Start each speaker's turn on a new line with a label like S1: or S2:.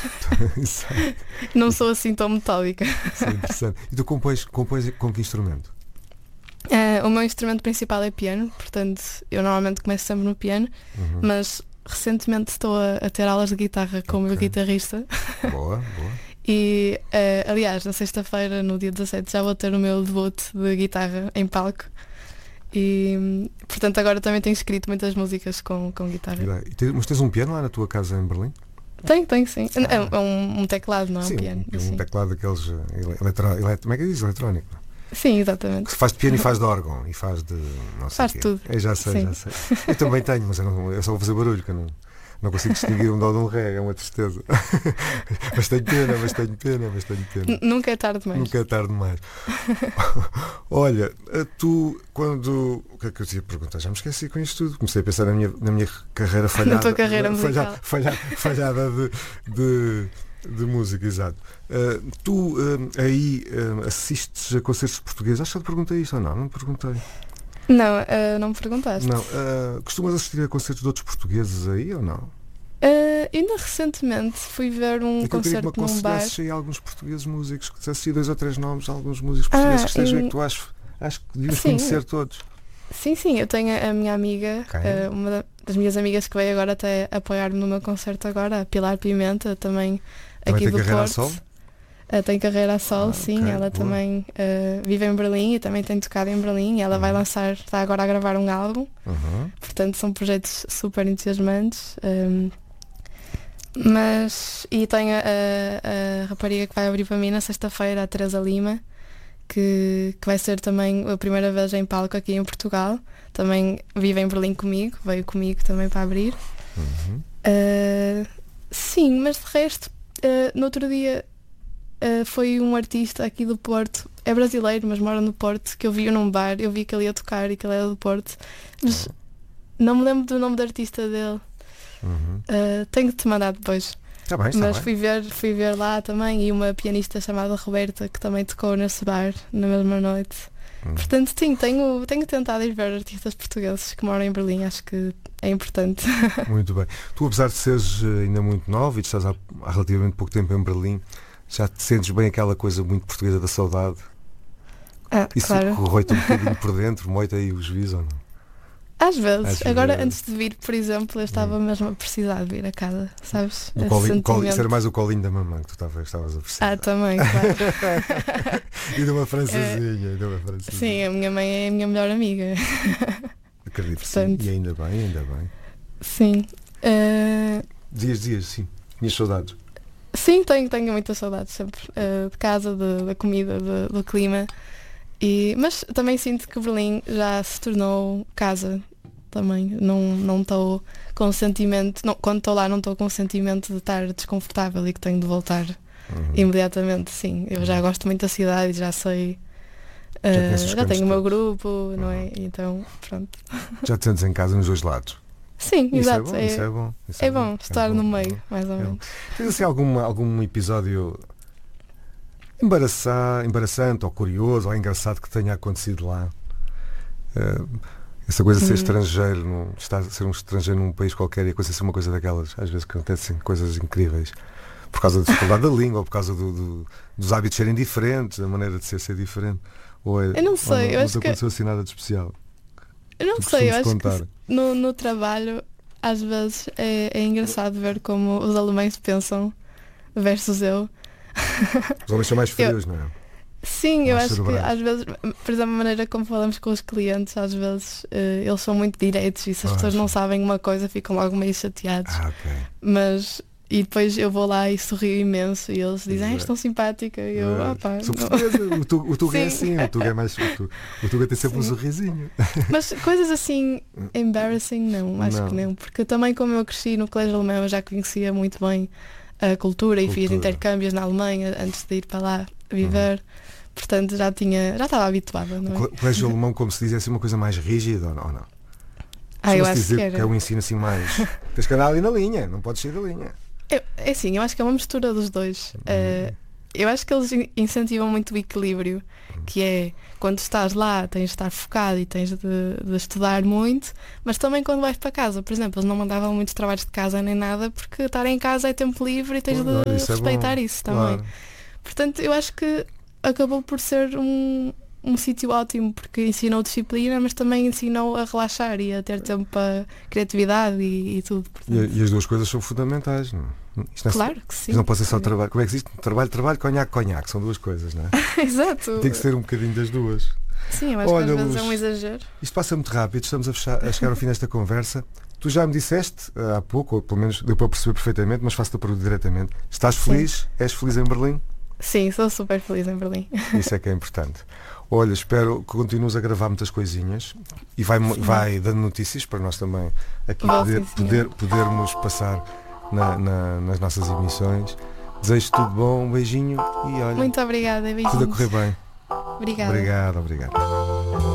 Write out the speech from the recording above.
S1: Exato.
S2: Não sou assim tão metódica.
S1: Isso é interessante. E tu compões com que instrumento?
S2: O meu instrumento principal é piano, portanto eu normalmente começo sempre no piano, mas recentemente estou a ter aulas de guitarra com o meu guitarrista.
S1: Boa, boa.
S2: E aliás, na sexta-feira, no dia 17, já vou ter o meu debut de guitarra em palco. E portanto agora também tenho escrito muitas músicas com guitarra.
S1: Mas tens um piano lá na tua casa em Berlim?
S2: Tenho sim. É um teclado, não é?
S1: Sim,
S2: Um piano.
S1: um teclado daqueles como é que diz? Eletrónico.
S2: Sim, exatamente.
S1: Que faz de piano e faz de órgão e faz de não sei
S2: Faz
S1: quê.
S2: tudo.
S1: Eu já sei. Eu também tenho, mas eu só vou fazer barulho, que eu não consigo distinguir um dó de um ré, é uma tristeza. Mas tenho pena.
S2: Nunca é tarde demais.
S1: Nunca é tarde demais. Olha, tu quando. O que é que eu te ia perguntar? Já me esqueci com isto tudo. Comecei a pensar na minha carreira falhada.
S2: Na tua carreira musical.
S1: Falhada de música, exato. Tu aí assistes a concertos portugueses? Acho que eu te perguntei isto ou não? Não te perguntei.
S2: Não, não me perguntaste.
S1: Não. Costumas assistir a concertos de outros portugueses aí ou não?
S2: Ainda recentemente fui ver um concerto num bar.
S1: Aí alguns portugueses músicos, que dissesse 2 ou 3 nomes de alguns músicos portugueses que estejam aí, que tu acho que devias conhecer todos.
S2: Sim, eu tenho a minha amiga, uma das minhas amigas que veio agora até apoiar-me no meu concerto agora, a Pilar Pimenta, também aqui do Porto. Tem carreira a solo, sim.
S1: Okay,
S2: ela
S1: boa.
S2: Também vive em Berlim e também tem tocado em Berlim. Ela vai lançar, está agora a gravar um álbum. Portanto, são projetos super entusiasmantes. E tenho a rapariga que vai abrir para mim na sexta-feira, a Teresa Lima, que vai ser também a primeira vez em palco aqui em Portugal. Também vive em Berlim comigo, veio comigo também para abrir. Sim, mas de resto, no outro dia foi um artista aqui do Porto, é brasileiro, mas mora no Porto, que eu vi num bar, eu vi que ele ia tocar e que ele era do Porto, mas não me lembro do nome do artista dele. Tenho que te mandar depois.
S1: Tá bem,
S2: mas fui ver lá também, e uma pianista chamada Roberta que também tocou nesse bar na mesma noite. Portanto, sim, tenho tentado ir ver artistas portugueses que moram em Berlim, acho que é importante.
S1: Muito bem. Tu, apesar de seres ainda muito nova e de estás há relativamente pouco tempo em Berlim, já te sentes bem aquela coisa muito portuguesa da saudade? Isso
S2: claro.
S1: corrói-te um bocadinho por dentro, moita aí os juízes ou não?
S2: Às vezes. Agora, antes de vir, por exemplo, eu estava mesmo a precisar de vir a casa, sabes?
S1: Isso era mais o colinho da mamãe que tu estavas a precisar.
S2: Também, claro.
S1: E de uma francesinha.
S2: Sim, a minha mãe é a minha melhor amiga.
S1: Acredito, portanto, sim. E ainda bem.
S2: Sim.
S1: Dias, sim. Minhas saudades.
S2: Sim, tenho muitas saudades sempre. De casa, da comida, do clima. Mas também sinto que Berlim já se tornou casa também. Não estou com sentimento, quando estou lá não estou com sentimento de estar desconfortável e que tenho de voltar imediatamente. Sim, eu já gosto muito da cidade, já sei, já tenho o meu grupo, não é? Então, pronto.
S1: Já te sentes em casa nos dois lados.
S2: Sim, exato.
S1: Isso é bom.
S2: É bom estar no meio, mais ou menos.
S1: Tens assim algum episódio embaraçante ou curioso ou engraçado que tenha acontecido lá? Essa coisa de ser estrangeiro, ser um estrangeiro num país qualquer e acontecer uma coisa daquelas, às vezes que acontecem coisas incríveis por causa da dificuldade da língua ou por causa dos hábitos serem diferentes, da maneira de ser diferente.
S2: Eu não sei, eu acho que
S1: aconteceu assim nada de especial.
S2: Eu não sei, eu acho que no trabalho às vezes é engraçado ver como os alemães pensam versus eu.
S1: Os homens são mais frios, não é?
S2: Sim, eu acho que às vezes, por exemplo, a maneira como falamos com os clientes, às vezes eles são muito diretos e se as pessoas não sabem uma coisa ficam logo meio chateados.
S1: Okay.
S2: E depois eu vou lá e sorrio imenso e eles dizem, és tão simpática. E eu,
S1: sou portuguesa, o Tuga é assim, o Tuga é mais. O Tuga tem sempre um sorrisinho.
S2: Mas coisas assim, embarrassing, não, acho que não. Porque também, como eu cresci no colégio alemão, eu já conhecia muito bem a cultura e fiz intercâmbios na Alemanha antes de ir para lá viver. Portanto, já estava habituada. Não é?
S1: O colégio alemão, como se diz, é assim uma coisa mais rígida ou não?
S2: Eu acho
S1: dizer
S2: que era.
S1: Que é um ensino assim mais. Tens que andar ali na linha, não podes sair da linha.
S2: É assim, eu acho que é uma mistura dos dois. Eu acho que eles incentivam muito o equilíbrio que é quando estás lá tens de estar focado e tens de estudar muito, mas também quando vais para casa, por exemplo, eles não mandavam muitos trabalhos de casa nem nada, porque estar em casa é tempo livre e tens de respeitar isso também.
S1: Claro.
S2: Portanto, eu acho que acabou por ser um sítio ótimo, porque ensinou disciplina, mas também ensinou a relaxar e a ter tempo para criatividade e tudo. Portanto,
S1: E as duas coisas são fundamentais, não é? Isto
S2: claro que sim.
S1: Isto não pode ser só trabalho. Como é que existe? Trabalho, conhaque. São duas coisas, não é?
S2: Exato.
S1: Tem que ser um bocadinho das duas.
S2: Sim, eu acho que às vezes é um exagero.
S1: Isto passa muito rápido, estamos a chegar ao fim desta conversa. Tu já me disseste há pouco, ou pelo menos deu para perceber perfeitamente, mas faço-te a pergunta diretamente. Estás feliz?
S2: Sim.
S1: És feliz em Berlim?
S2: Sim, sou super feliz em Berlim.
S1: Isso é que é importante. Olha, espero que continues a gravar muitas coisinhas e vai dando notícias para nós também aqui podermos passar nas nossas emissões. Desejo tudo bom, um beijinho e olha.
S2: Muito obrigada, beijinhos.
S1: Tudo a correr bem.
S2: Obrigada.
S1: Obrigado.